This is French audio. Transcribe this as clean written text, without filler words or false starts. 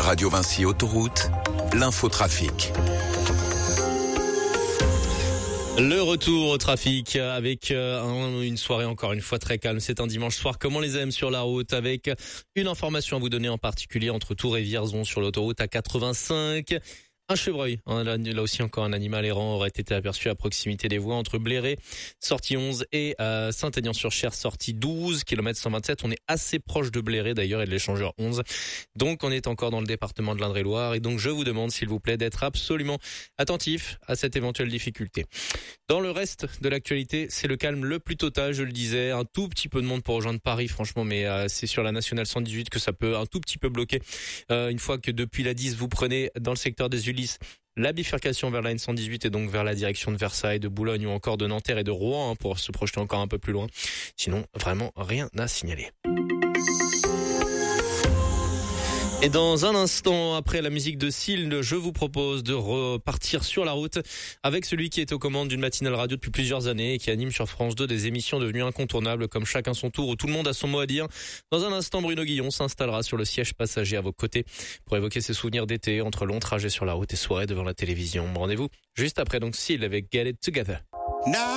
Radio Vinci Autoroute, l'infotrafic. Le retour au trafic avec une soirée encore une fois très calme. C'est un dimanche soir comme on les aime sur la route, avec une information à vous donner en particulier entre Tours et Vierzon sur l'autoroute A85. Un chevreuil, là aussi encore un animal errant, aurait été aperçu à proximité des voies entre Bléré, sortie 11, et Saint-Aignan-sur-Cher, sortie 12, kilomètre 127. On est assez proche de Bléré d'ailleurs et de l'échangeur 11. Donc on est encore dans le département de l'Indre-et-Loire, et donc je vous demande s'il vous plaît d'être absolument attentif à cette éventuelle difficulté. Dans le reste de l'actualité, c'est le calme le plus total, je le disais. Un tout petit peu de monde pour rejoindre Paris, franchement, mais c'est sur la nationale 118 que ça peut un tout petit peu bloquer. Une fois que depuis la 10, vous prenez dans le secteur des Ulysses la bifurcation vers la N118 et donc vers la direction de Versailles, de Boulogne ou encore de Nanterre et de Rouen pour se projeter encore un peu plus loin. Sinon, vraiment rien à signaler. Et dans un instant, après la musique de Syl, je vous propose de repartir sur la route avec celui qui est aux commandes d'une matinale radio depuis plusieurs années et qui anime sur France 2 des émissions devenues incontournables comme Chacun son tour où tout le monde a son mot à dire. Dans un instant, Bruno Guillon s'installera sur le siège passager à vos côtés pour évoquer ses souvenirs d'été entre longs trajets sur la route et soirées devant la télévision. Rendez-vous juste après donc Syl avec Get It Together.